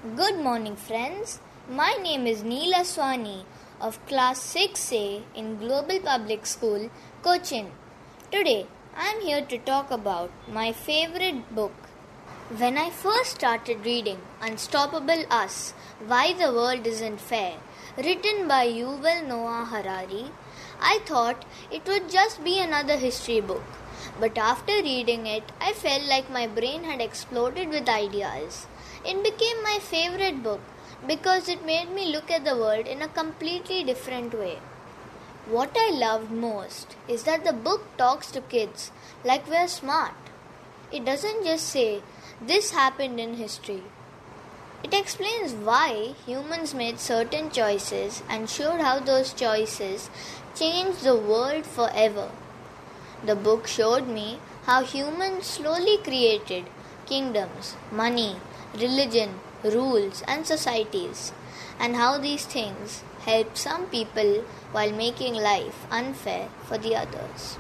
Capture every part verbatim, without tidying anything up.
Good morning, friends. My name is Neela Swani of Class six A in Global Public School, Cochin. Today, I am here to talk about my favorite book. When I first started reading Unstoppable Us, Why the World Isn't Fair, written by Yuval Noah Harari, I thought it would just be another history book. But after reading it, I felt like my brain had exploded with ideas. It became my favorite book because it made me look at the world in a completely different way. What I loved most is that the book talks to kids like we're smart. It doesn't just say, this happened in history. It explains why humans made certain choices and showed how those choices changed the world forever. The book showed me how humans slowly created kingdoms, money, religion, rules, and societies, and how these things helped some people while making life unfair for the others.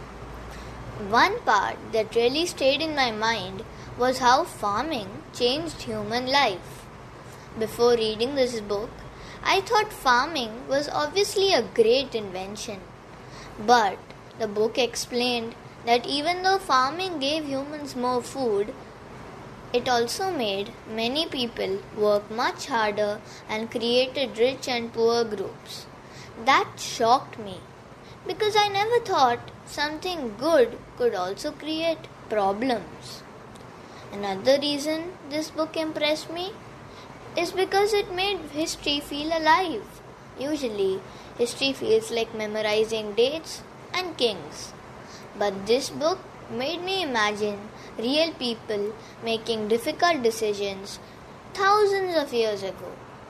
One part that really stayed in my mind was how farming changed human life. Before reading this book, I thought farming was obviously a great invention. But the book explained that even though farming gave humans more food, it also made many people work much harder and created rich and poor groups. That shocked me because I never thought something good could also create problems. Another reason this book impressed me is because it made history feel alive. Usually, history feels like memorizing dates and kings. But this book made me imagine real people making difficult decisions thousands of years ago.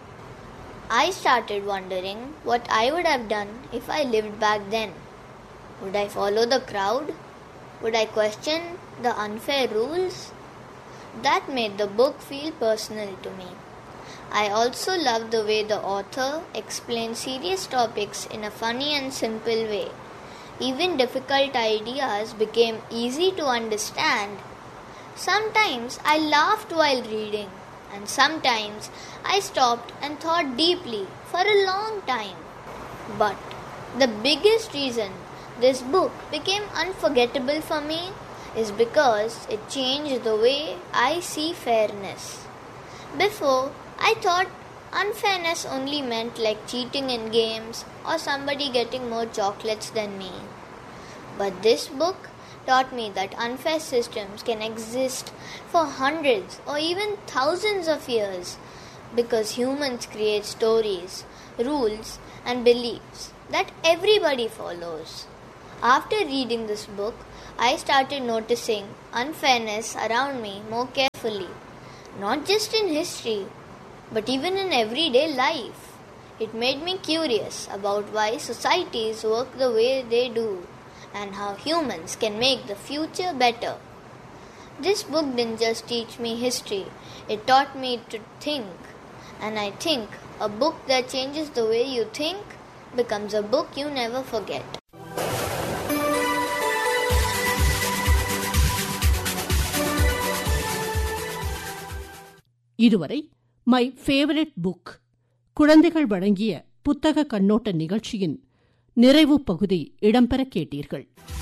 I started wondering what I would have done if I lived back then. Would I follow the crowd? Would I question the unfair rules? That made the book feel personal to me. I also loved the way the author explained serious topics in a funny and simple way. Even difficult ideas became easy to understand. Sometimes I laughed while reading, and sometimes I stopped and thought deeply for a long time. But the biggest reason this book became unforgettable for me is because it changed the way I see fairness. Before, I thought unfairness only meant like cheating in games or somebody getting more chocolates than me. But this book taught me that unfair systems can exist for hundreds or even thousands of years because humans create stories, rules, and beliefs that everybody follows. After reading this book, I started noticing unfairness around me more carefully, not just in history, but even in everyday life. It made me curious about why societies work the way they do and how humans can make the future better. This book didn't just teach me history, it taught me to think. And I think a book that changes the way you think becomes a book you never forget. இதுவரை my favourite book குழந்தைகள் வழங்கிய புத்தக கண்ணோட்ட நிகழ்ச்சியின் நிறைவு பகுதி இடம்பெற கேட்டீர்கள்.